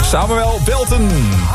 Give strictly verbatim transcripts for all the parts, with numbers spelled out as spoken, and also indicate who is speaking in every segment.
Speaker 1: Samuel Belton.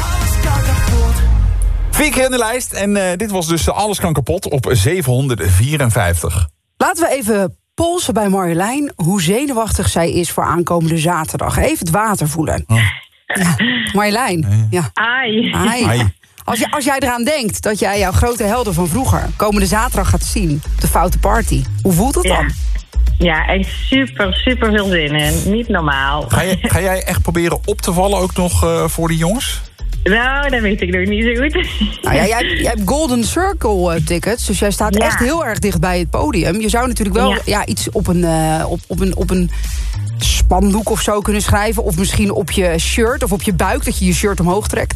Speaker 1: Vier keer in de lijst en uh, dit was dus Alles kan kapot op zevenhonderdvierenvijftig.
Speaker 2: Laten we even polsen bij Marjolein hoe zenuwachtig zij is voor aankomende zaterdag. Even het water voelen. Oh. Ja. Marjolein. Ja.
Speaker 3: Ai.
Speaker 2: Ai.
Speaker 1: Ai.
Speaker 2: Als, je, als jij eraan denkt dat jij jouw grote helden van vroeger komende zaterdag gaat zien op de Foute Party, hoe voelt het dan?
Speaker 3: Ja. Ja, echt super, super veel zin in. Niet normaal.
Speaker 1: Ga, je, ga jij echt proberen op te vallen ook nog uh, voor die jongens?
Speaker 3: Nou, dat weet ik nog niet zo goed.
Speaker 2: Nou ja, jij, jij hebt Golden Circle uh, tickets, dus jij staat ja. echt heel erg dicht bij het podium. Je zou natuurlijk wel ja. Ja, iets op een, uh, op, op, een, op een spandoek of zo kunnen schrijven. Of misschien op je shirt of op je buik, dat je je shirt omhoog trekt.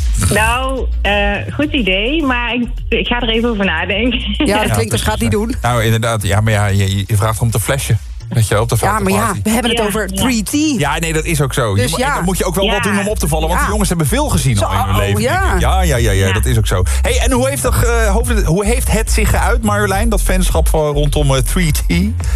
Speaker 3: Nou, uh, goed idee, maar ik, ik ga er even over nadenken.
Speaker 2: Ja, dat klinkt als gaat niet doen.
Speaker 1: Nou, inderdaad, ja, maar ja, je, je vraagt om te flashen. Weet je, op de
Speaker 2: ja, maar ja, we hebben het
Speaker 3: ja,
Speaker 2: over
Speaker 3: ja.
Speaker 2: drie T.
Speaker 1: Ja, nee, dat is ook zo.
Speaker 2: Dus
Speaker 1: je,
Speaker 2: ja.
Speaker 1: Dan moet je ook wel
Speaker 3: ja.
Speaker 1: wat doen om op te vallen. Want
Speaker 2: ja.
Speaker 1: die jongens hebben veel gezien
Speaker 2: zo,
Speaker 1: al in hun
Speaker 2: oh,
Speaker 1: leven.
Speaker 2: Ja.
Speaker 1: Ja, ja, ja, ja, ja, dat is ook zo. Hey, en hoe heeft, er, uh, hoe heeft het zich geuit, Marjolein? Dat fanschap van rondom uh, drie T?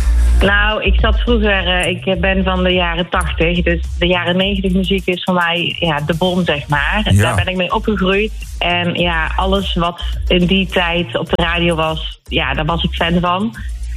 Speaker 3: Nou, ik zat vroeger, uh, ik ben van de jaren tachtig. Dus de jaren negentig muziek is voor mij ja, de bom, zeg maar.
Speaker 1: Ja.
Speaker 3: Daar ben ik mee opgegroeid. En ja, alles wat in die tijd op de radio was, ja, daar was ik fan van.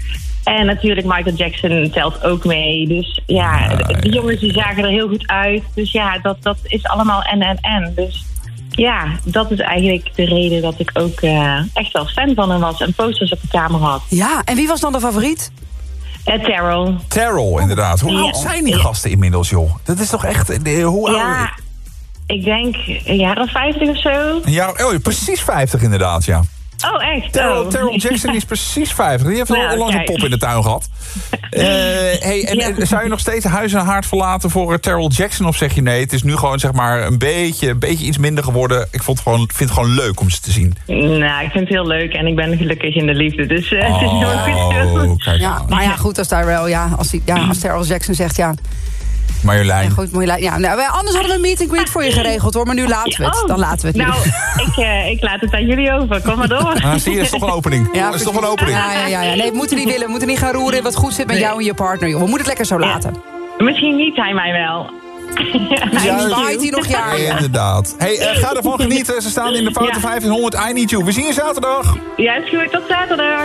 Speaker 3: En natuurlijk Michael Jackson telt ook mee. Dus ja,
Speaker 1: ja,
Speaker 3: de, de
Speaker 1: ja.
Speaker 3: jongens die zagen er heel goed uit. Dus ja, dat, dat is allemaal en en en. Dus ja, dat is eigenlijk de reden dat ik ook uh, echt wel fan van hem was. En posters op de kamer had.
Speaker 2: Ja, en wie was dan de favoriet?
Speaker 3: Uh, Terrell.
Speaker 1: Terrell, inderdaad. Hoe
Speaker 3: Ja.
Speaker 1: oud zijn die gasten inmiddels, joh? Dat is toch echt... Uh, hoe oud?
Speaker 3: Ja, ik denk een jaar of vijftig of zo.
Speaker 1: Ja, oh, precies vijftig inderdaad, ja.
Speaker 3: Oh, echt?
Speaker 1: Terrell,
Speaker 3: Oh.
Speaker 1: Terrell Jackson is precies vijftig. Die heeft al
Speaker 3: Nou,
Speaker 1: onlangs een
Speaker 3: kijk.
Speaker 1: pop in de tuin gehad. Uh, hey, en,
Speaker 3: Ja.
Speaker 1: en zou je nog steeds huis en haard verlaten voor uh, Terrell Jackson? Of zeg je nee, het is nu gewoon zeg maar een beetje, een beetje iets minder geworden. Ik vond het gewoon, vind het gewoon leuk om ze te zien.
Speaker 3: Nou, ik vind het heel leuk en ik ben gelukkig in de liefde. Dus uh, het is
Speaker 1: Oh,
Speaker 3: heel goed.
Speaker 1: kijk
Speaker 2: Ja,
Speaker 1: aan.
Speaker 2: maar ja, goed, als Terrell, ja, als, die, ja, als Terrell Jackson zegt, ja...
Speaker 1: Marjolein.
Speaker 2: Ja, goed, Marjolein. Ja, nou, wij- anders hadden we een meet and greet voor je geregeld, hoor. Maar nu laten we het.
Speaker 3: Oh,
Speaker 2: Dan laten we het nu.
Speaker 3: Nou, ik, uh, ik laat het aan jullie over. Kom maar door.
Speaker 1: Ah, zie je, is toch een opening.
Speaker 2: Ja,
Speaker 1: dat is toch een
Speaker 2: precies.
Speaker 1: opening.
Speaker 2: Ja, ja, ja, ja. Nee, we moeten niet willen. We moeten niet gaan roeren wat goed zit met
Speaker 3: Nee.
Speaker 2: jou en je partner, joh. We moeten het lekker zo laten.
Speaker 3: Misschien niet hij mij wel.
Speaker 2: Misschien waait hij nog jaren.
Speaker 1: Ja, inderdaad. Hey, uh, ga ervan genieten. Ze staan in de Foute
Speaker 3: Ja.
Speaker 1: vijftienhonderd. I Need You. We zien je zaterdag.
Speaker 3: Ja, is goed. Tot zaterdag.